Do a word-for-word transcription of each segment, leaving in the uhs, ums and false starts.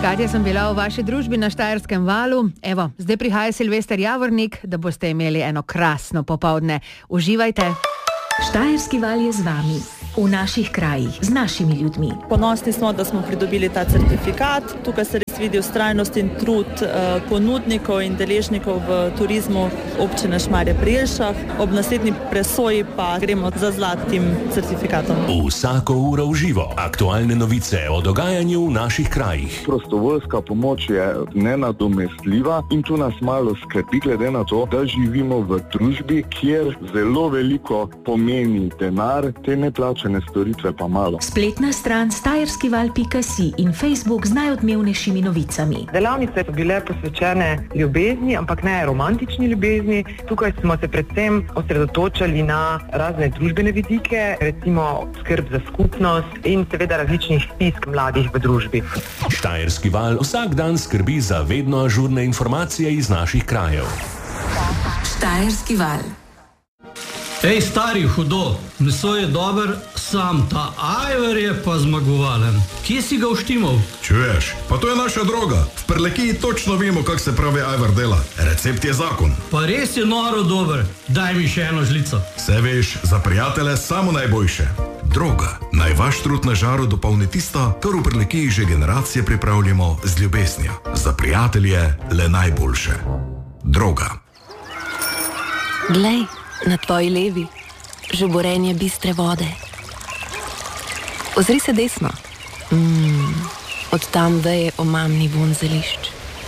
Katja sem bila v vaši družbi na Štajerskem valu. Evo, zdaj prihaja Silvester Javornik, da boste imeli eno krasno popoldne. Uživajte. Štajerski val je z vami, v naših krajih, z našimi ljudmi. Ponosni smo, da smo pridobili ta certifikat. Tukaj se res vidi vztrajnost in trud eh, ponudnikov in deležnikov v turizmu občine Šmarje pri Jelšah. Ob naslednji presoji pa gremo za zlatim certifikatom. Vsako uro v živo. Aktualne novice o dogajanju v naših krajih. Prostovoljska pomoč je nenadomestljiva in tu nas malo skrbi glede na to, da živimo v družbi, kjer zelo veliko pomeni denar, te neplačene storitve pa malo. Spletna stran štajerskival pika si in Facebook z najodmevnejšimi novicami. Delavnice so bile posvečene ljubezni, ampak ne romantični ljubezni. Tukaj smo se predvsem osredotočali na razne družbene vidike, recimo skrb za skupnost in seveda različnih stisk mladih v družbi. Štajerski val vsak dan skrbi za vedno ažurne informacije iz naših krajev. Štajerski val. Ej, stari, hudo, meso je dober, sam ta ajvar je pa zmagovalen. Kje si ga uštimal? Čuješ, pa to je naša droga. V Prlekiji točno vemo, kak se pravi ajvar dela. Recept je zakon. Pa res je noro dober, daj mi še eno žlico. Se veš, za prijatelje samo najboljše. Droga, naj vaš trud na žaru dopolni tisto, kar v Prlekiji že generacije pripravljamo z ljubeznijo. Za prijatelje le najboljše. Droga. Glej, na tvoji levi, žuborenje bistre vode. Ozri se desno. Mm, od tam veje omamni vonj zelišč.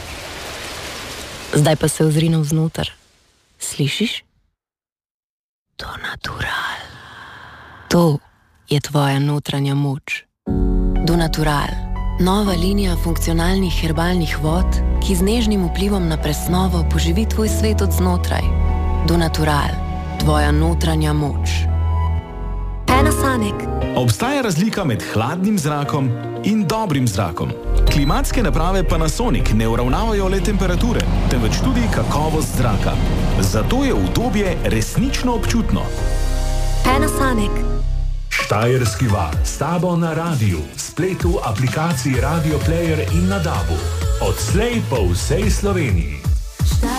Zdaj pa se ozri navznoter. Slišiš? To natural. To je tvoja notranja moč. Do natural. Nova linija funkcionalnih herbalnih vod, ki z nežnim vplivom na presnovo poživi tvoj svet od znotraj. Do natural. Tvoja notranja moč. Panasonic. Obstaja razlika med hladnim zrakom in dobrim zrakom. Klimatske naprave Panasonic ne uravnavajo le temperature, temveč tudi kakovost zraka. Zato je udobje resnično občutno. Panasonic. Štajerski val s tabo na radiju, spletu, aplikaciji Radio Player in na dabu. Odslej po vsej Sloveniji.